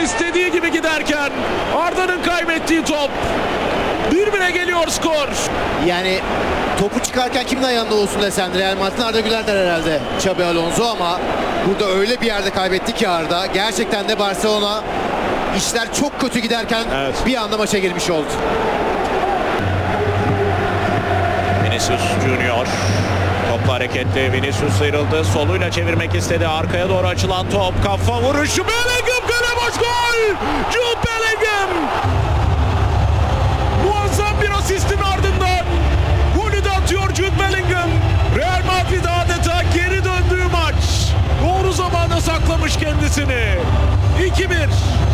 istediği gibi giderken Arda'nın kaybettiği top. 1-1'e geliyor skor. Yani topu çıkarken kimin ayağında olsun desen Real Madrid'in Arda Güler der herhalde Xabi Alonso, ama burada öyle bir yerde kaybetti ki Arda. Gerçekten de Barcelona işler çok kötü giderken bir anda maça girmiş oldu. Vinicius Junior. Topla hareketli. Vinicius sıyrıldı. Soluyla çevirmek istedi. Arkaya doğru açılan top. Kafa vuruşu. Bellingham kale boş gol. Jude Bellingham. Muazzam bir asistin ardından golü de atıyor Jude Bellingham. Real Madrid adeta geri döndüğü maç. Doğru zamanda saklamış kendisini. 2-1.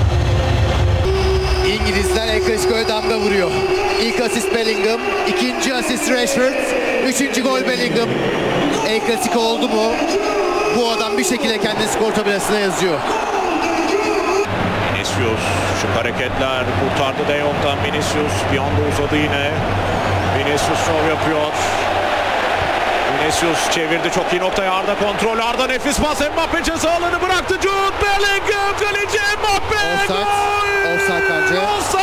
İngilizler El Clasico'ya damga vuruyor. İlk asist Bellingham, ikinci asist Rashford, üçüncü gol Bellingham. El Clasico oldu mu bu adam bir şekilde kendini skor tabelasına yazıyor. Vinicius, şu hareketler kurtardı De Jong'dan. Vinicius bir anda uzadı yine. Vinicius şov yapıyor. Vinicius çevirdi, çok iyi noktaya. Arda kontrol, Arda nefis pas. Mbappe ceza alanı bıraktı. Jude Bellingham, kaleci Mbappe. Offside. Gol! Offside bence.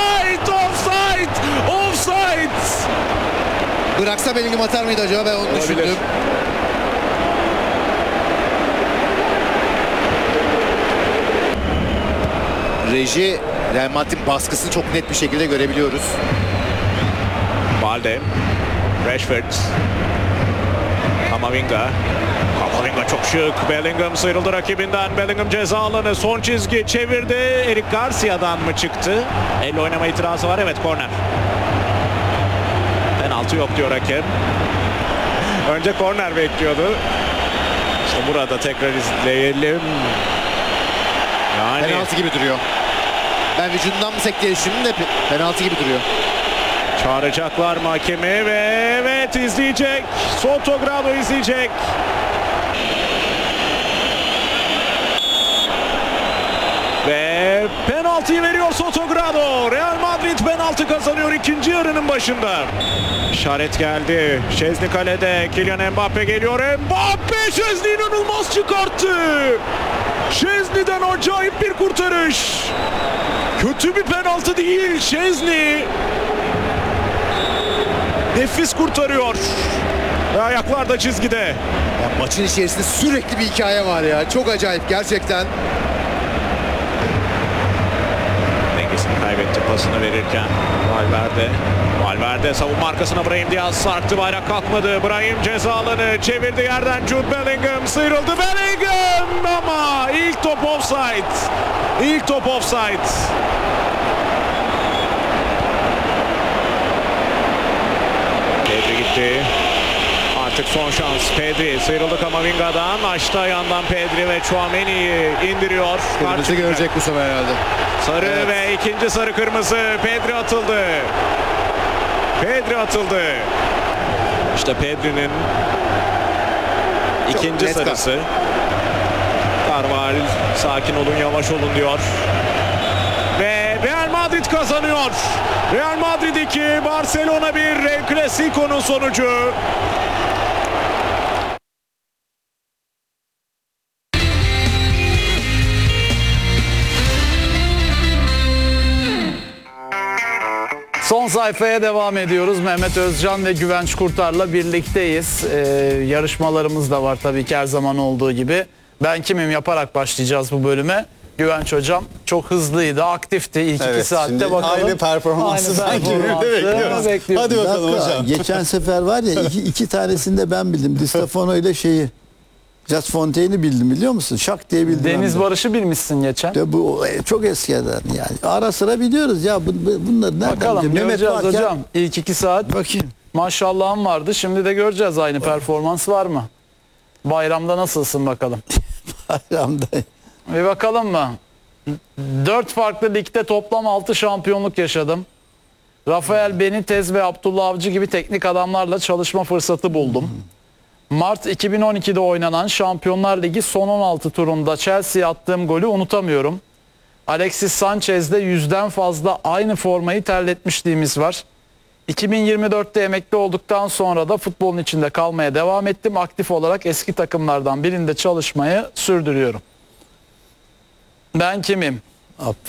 Offside. Bıraksa Bellingham atar mıydı acaba, ben onu düşündüm. Reji Real Madrid'in baskısını çok net bir şekilde görebiliyoruz. Balde, Rashford, Camavinga çok şık. Bellingham sıyrıldı rakibinden. Bellingham ceza alanı, son çizgi çevirdi. Eric Garcia'dan mı çıktı? Elle oynama itirazı var. Evet, korner. Penaltı yok diyor hakem. Önce korner bekliyordu. İşte burada tekrar izleyelim. Yani Penaltı gibi duruyor. Ben vücudundan mı sekti diye düşündüm de penaltı gibi duruyor. çağıracaklar mı hakemi ve evet, izleyecek. Sotogrado izleyecek. Ve penaltıyı veriyor Sotogrado. Real Madrid penaltı kazanıyor ikinci yarının başında. İşaret geldi. Szczęsny kalede. Kylian Mbappe geliyor. Mbappe Szczęsny inanılmaz çıkarttı. Szczęsny'den acayip bir kurtarış. Kötü bir penaltı değil. Szczęsny nefis kurtarıyor. Ve ayaklar da çizgide. Ya maçın içerisinde sürekli bir hikaye var ya. Çok acayip gerçekten. Dengesini kaybetti pasını verirken. Valverde savunma arkasına Brahim Diaz sarktı, bayrak kalkmadı. Brahim ceza alanı çevirdi, yerden Jude Bellingham sıyrıldı. Bellingham ama ilk top offside. Pedri gitti. Artık son şans. Pedri sıyrıldı Camavinga'dan. Açtı ayağından Pedri ve Tchouaméni'yi indiriyor. Kırmızı görecek bu sefer herhalde. Sarı Evet. ve ikinci sarı kırmızı. Pedri atıldı. İşte Pedri'nin ikinci net sarısı. Carvajal sakin olun, yavaş olun diyor. Ve Real Madrid kazanıyor. Real Madrid 2, Barcelona 1. El Clasico'nun sonucu. Son sayfaya devam ediyoruz. Mehmet Özcan ve Güvenç Kurtar'la birlikteyiz. Yarışmalarımız da var tabii ki her zaman olduğu gibi. Ben kimim yaparak başlayacağız bu bölüme. Güvenç hocam çok hızlıydı, aktifti ilk 2 saatte, bakalım. Aynı performansı sanki bekliyoruz. Hadi bakalım hocam. Geçen sefer var ya iki tanesini de ben bildim. Di Stefano ile Just Fontaine'i bildim, biliyor musun? Şak diye bildim. Deniz Barış'ı bilmişsin geçen. De bu çok eskiden yani. Ara sıra biliyoruz ya bunları nereden Bakalım biliyor? göreceğiz varken, hocam. İlk 2 saat bakayım. maşallahım vardı. Şimdi de göreceğiz, aynı performans var mı? Bayramda nasılsın bakalım. Bayramda. Bir bakalım mı? 4 farklı ligde toplam 6 şampiyonluk yaşadım. Rafael Benitez ve Abdullah Avcı gibi teknik adamlarla çalışma fırsatı buldum. Mart 2012'de oynanan Şampiyonlar Ligi son 16 turunda Chelsea'ye attığım golü unutamıyorum. Alexis Sanchez'de 100'den fazla aynı formayı terletmişliğimiz var. 2024'te emekli olduktan sonra da futbolun içinde kalmaya devam ettim. Aktif olarak eski takımlardan birinde çalışmayı sürdürüyorum. Ben kimim?